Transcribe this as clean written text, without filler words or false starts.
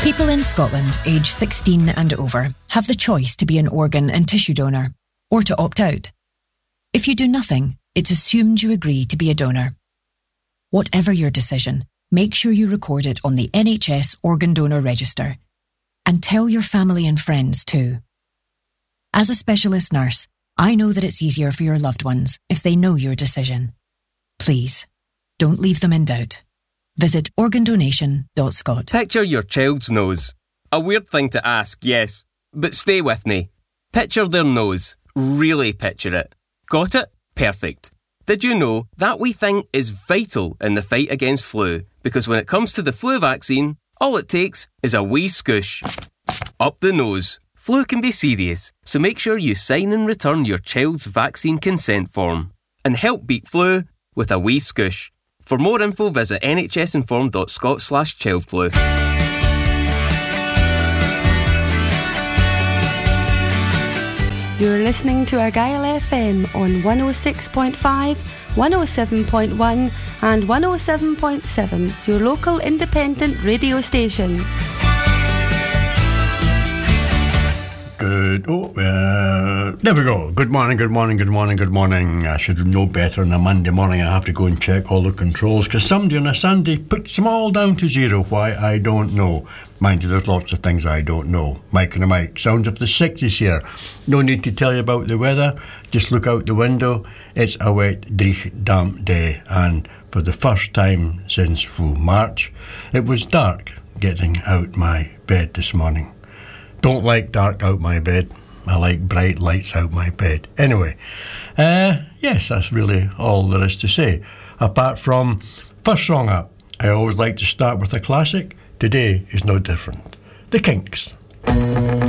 People in Scotland aged 16 and over have the choice to be an organ and tissue donor or to opt out. If you do nothing, it's assumed you agree to be a donor. Whatever your decision, make sure you record it on the NHS Organ Donor Register. And tell your family and friends too. As a specialist nurse, I know that it's easier for your loved ones if they know your decision. Please, don't leave them in doubt. Visit organdonation.scot. Picture your child's nose. A weird thing to ask, yes, but stay with me. Picture their nose. Really picture it. Got it? Perfect. Did you know that wee thing is vital in the fight against flu? Because when it comes to the flu vaccine, all it takes is a wee scoosh. Up the nose. Flu can be serious, so make sure you sign and return your child's vaccine consent form. And help beat flu with a wee scoosh. For more info, visit nhsinform.scot/childflu. You're listening to Argyll FM on 106.5, 107.1 and 107.7, your local independent radio station. There we go. Good morning. I should know better on a Monday morning. I have to go and check all the controls because somebody on a Sunday puts them all down to zero. Why, I don't know. Mind you, there's lots of things I don't know. Mike and a Mike. Sounds of the 60s here. No need to tell you about the weather. Just look out the window. It's a wet, dreich, damp day. And for the first time since March, it was dark getting out my bed this morning. Don't like dark out my bed. I like bright lights out my bed. Anyway, yes, that's really all there is to say. Apart from, first song up, I always like to start with a classic. Today is no different. The Kinks.